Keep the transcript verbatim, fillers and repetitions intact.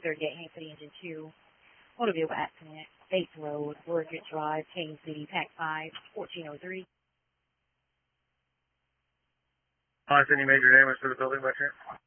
third Gate, Haines City, Engine two. Motor vehicle accident, Bates Road, Woodridge Drive, Haines City, Pack five, fourteen oh three. Uh, any major damage to the building by chance?